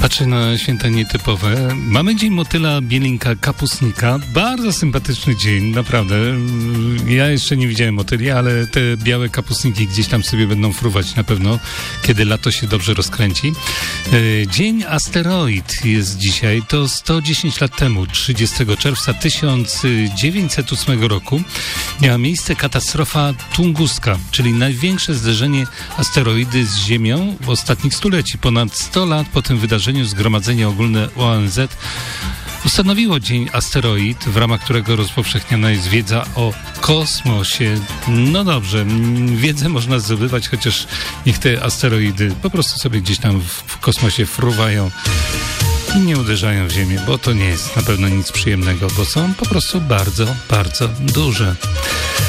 Patrzę na święta nietypowe. Mamy Dzień Motyla Bielinka Kapustnika. Bardzo sympatyczny dzień, naprawdę. Ja jeszcze nie widziałem motyli, ale te białe kapustniki gdzieś tam sobie będą fruwać na pewno, kiedy lato się dobrze rozkręci. Dzień Asteroid jest dzisiaj. To 110 lat temu, 30 czerwca 1908 roku, miała miejsce katastrofa tunguska, czyli największe zderzenie asteroidy z Ziemią w ostatnich stuleci. Ponad 100 lat po tym wydarzeniu Zgromadzenie Ogólne ONZ ustanowiło Dzień Asteroid, w ramach którego rozpowszechniana jest wiedza o kosmosie. No dobrze, wiedzę można zdobywać, chociaż niech te asteroidy po prostu sobie gdzieś tam w kosmosie fruwają i nie uderzają w Ziemię, bo to nie jest na pewno nic przyjemnego, bo są po prostu bardzo, bardzo duże.